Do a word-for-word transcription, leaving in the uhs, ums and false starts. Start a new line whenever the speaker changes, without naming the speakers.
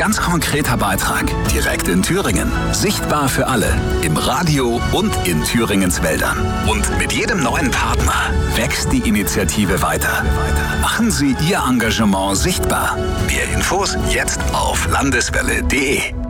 ganz konkreter Beitrag, direkt in Thüringen. Sichtbar für alle, im Radio und in Thüringens Wäldern. Und mit jedem neuen Partner wächst die Initiative weiter. Machen Sie Ihr Engagement sichtbar. Mehr Infos jetzt auf landeswelle punkt de.